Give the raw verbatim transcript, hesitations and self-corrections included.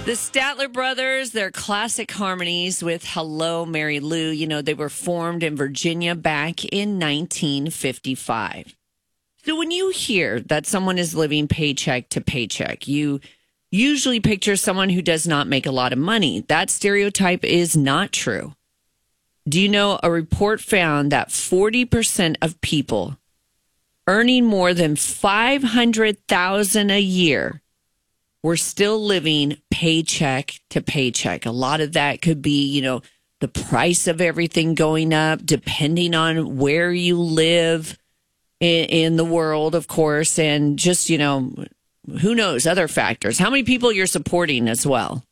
The Statler Brothers, their classic harmonies with Hello, Mary Lou, you know, they were formed in Virginia back in nineteen fifty-five. So when you hear that someone is living paycheck to paycheck, you usually picture someone who does not make a lot of money. That stereotype is not true. Do you know a report found that forty percent of people earning more than five hundred thousand dollars a year we're still living paycheck to paycheck. A lot of that could be, you know, the price of everything going up, depending on where you live in, in the world, of course, and just, you know, who knows, other factors. How many people you're supporting as well?